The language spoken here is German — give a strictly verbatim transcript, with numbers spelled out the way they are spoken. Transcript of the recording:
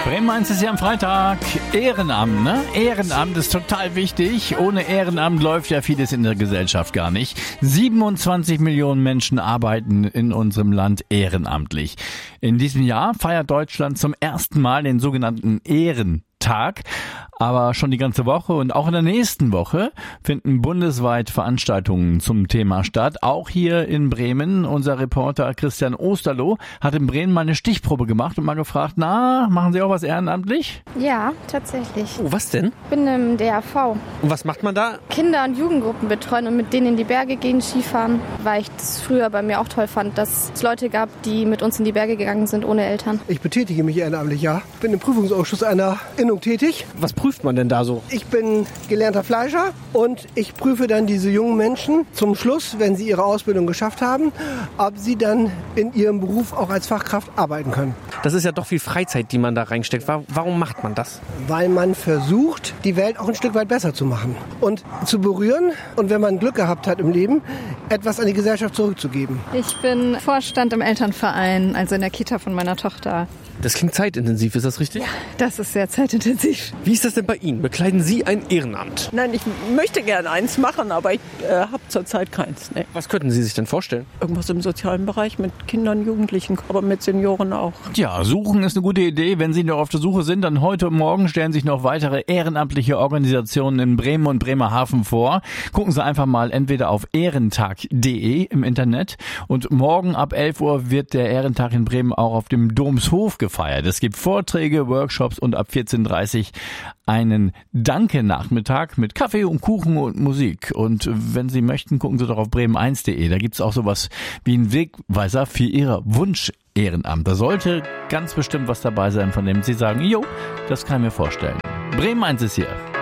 Bremen eins ist ja am Freitag. Ehrenamt, ne? Ehrenamt ist total wichtig. Ohne Ehrenamt läuft ja vieles in der Gesellschaft gar nicht. siebenundzwanzig Millionen Menschen arbeiten in unserem Land ehrenamtlich. In diesem Jahr feiert Deutschland zum ersten Mal den sogenannten Ehrentag. Aber schon die ganze Woche und auch in der nächsten Woche finden bundesweit Veranstaltungen zum Thema statt. Auch hier in Bremen. Unser Reporter Christian Osterloh hat in Bremen mal eine Stichprobe gemacht und mal gefragt, na, machen Sie auch was ehrenamtlich? Ja, tatsächlich. Oh, was denn? Ich bin im D A V. Und was macht man da? Kinder- und Jugendgruppen betreuen und mit denen in die Berge gehen, Skifahren. Weil ich das früher bei mir auch toll fand, dass es Leute gab, die mit uns in die Berge gegangen sind ohne Eltern. Ich betätige mich ehrenamtlich, ja. Ich bin im Prüfungsausschuss einer Innung tätig. Was prüft man denn da so? Ich bin gelernter Fleischer und ich prüfe dann diese jungen Menschen zum Schluss, wenn sie ihre Ausbildung geschafft haben, ob sie dann in ihrem Beruf auch als Fachkraft arbeiten können. Das ist ja doch viel Freizeit, die man da reinsteckt. Warum macht man das? Weil man versucht, die Welt auch ein Stück weit besser zu machen und zu berühren und wenn man Glück gehabt hat im Leben, etwas an die Gesellschaft zurückzugeben. Ich bin Vorstand im Elternverein, also in der Kita von meiner Tochter. Das klingt zeitintensiv, ist das richtig? Ja, das ist sehr zeitintensiv. Wie ist das denn bei Ihnen? Bekleiden Sie ein Ehrenamt? Nein, ich möchte gerne eins machen, aber ich äh, habe zurzeit keins. Nee. Was könnten Sie sich denn vorstellen? Irgendwas im sozialen Bereich mit Kindern, Jugendlichen, aber mit Senioren auch. Ja, suchen ist eine gute Idee. Wenn Sie noch auf der Suche sind, dann heute und morgen stellen sich noch weitere ehrenamtliche Organisationen in Bremen und Bremerhaven vor. Gucken Sie einfach mal entweder auf ehrentag punkt de im Internet und morgen ab elf Uhr wird der Ehrentag in Bremen auch auf dem Domshof gefeiert. Es gibt Vorträge, Workshops und ab vierzehn Uhr dreißig einen Danke-Nachmittag mit Kaffee und Kuchen und Musik. Und wenn Sie möchten, gucken Sie doch auf bremen eins punkt de. Da gibt's auch sowas wie einen Wegweiser für Ihr Wunsch-Ehrenamt. Da sollte ganz bestimmt was dabei sein, von dem Sie sagen, jo, das kann ich mir vorstellen. Bremen eins ist hier.